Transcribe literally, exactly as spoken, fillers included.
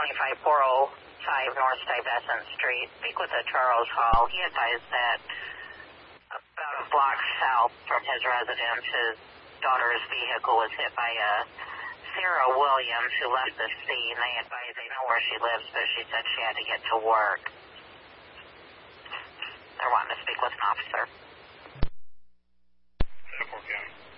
twenty-five four oh five North Stuyvesant Street. Speak with the Charles Hall. He advised that about a block south from his residence, his daughter's vehicle was hit by a Sarah Williams who left the scene. They advise they know where she lives, but she said she had to get to work. They're wanting to speak with an officer. Fairport County.